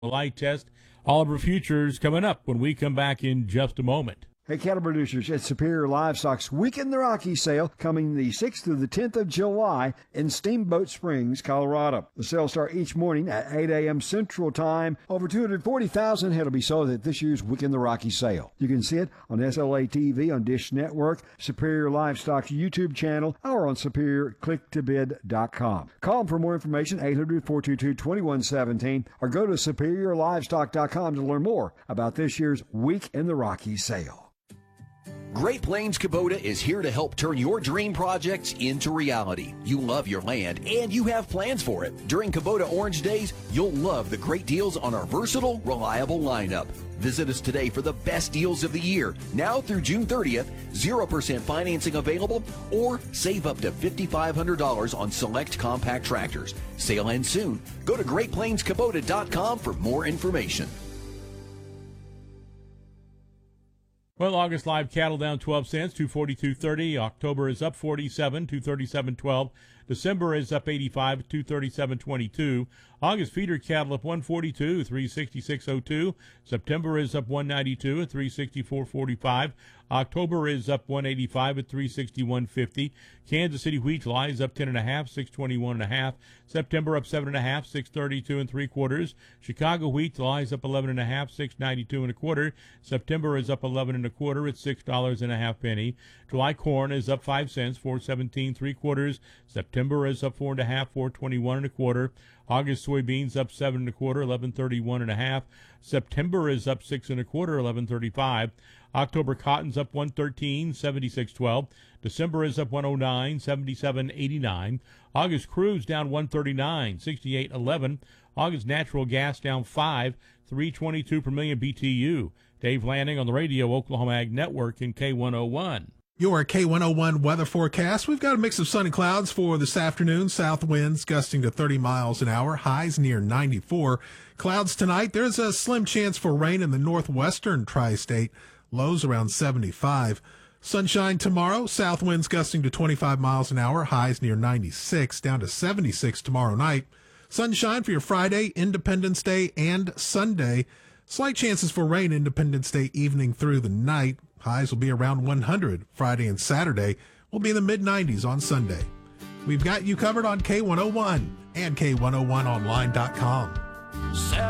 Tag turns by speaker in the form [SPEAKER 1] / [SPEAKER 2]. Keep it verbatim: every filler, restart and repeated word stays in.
[SPEAKER 1] light test. All of our futures coming up when we come back in just a moment.
[SPEAKER 2] Hey, cattle producers, it's Superior Livestock's Week in the Rockies sale coming the sixth through the tenth of July in Steamboat Springs, Colorado. The sales start each morning at eight a.m. Central Time. Over two hundred forty thousand head will be sold at this year's Week in the Rockies sale. You can see it on S L A T V, on Dish Network, Superior Livestock's YouTube channel, or on superior click to bid dot com. Call them for more information, eight hundred, four two two, two one one seven, or go to superior livestock dot com to learn more about this year's Week in the Rockies sale.
[SPEAKER 3] Great Plains Kubota is here to help turn your dream projects into reality. You love your land and you have plans for it. During Kubota Orange Days, you'll love the great deals on our versatile, reliable lineup. Visit us today for the best deals of the year. Now through June thirtieth, zero percent financing available, or save up to five thousand five hundred dollars on select compact tractors. Sale ends soon. Go to great plains kubota dot com for more information.
[SPEAKER 1] Well, August live cattle down twelve cents, two forty-two thirty. October is up forty-seven, two thirty-seven twelve. December is up eighty-five, two thirty-seven twenty-two. August feeder cattle up one forty-two, three sixty-six oh two. September is up one ninety-two at three sixty-four forty-five. October is up one eighty-five at three sixty-one fifty. Kansas City wheat lies up ten and a half, six twenty-one and a half. September up seven and a half, six thirty-two and three quarters. Chicago wheat lies up eleven and a half, six ninety-two and a quarter. September is up eleven and a quarter at six dollars and a half penny. July corn is up five cents, four seventeen three quarters. September is up four and a half, four twenty-one and a quarter. August soybeans up seven and a quarter, eleven thirty-one and a half. September is up six and a quarter, eleven thirty-five. October cotton's up one thirteen, seventy-six twelve. December is up one oh nine, seventy-seven eighty-nine. August crude's down one thirty-nine, sixty-eight eleven. August natural gas down five, three twenty-two per million B T U. Dave Lanning on the radio, Oklahoma Ag Network in K one oh one.
[SPEAKER 4] Your K one oh one weather forecast. We've got a mix of sun and clouds for this afternoon. South winds gusting to thirty miles an hour. Highs near ninety-four. Clouds tonight. There's a slim chance for rain in the northwestern tri-state. Lows around seventy-five. Sunshine tomorrow. South winds gusting to twenty-five miles an hour. Highs near ninety-six. Down to seventy-six tomorrow night. Sunshine for your Friday, Independence Day, and Sunday. Slight chances for rain Independence Day evening through the night. Highs will be around one hundred Friday and Saturday. We'll be in the mid nineties on Sunday. We've got you covered on K one oh one and K one oh one online dot com.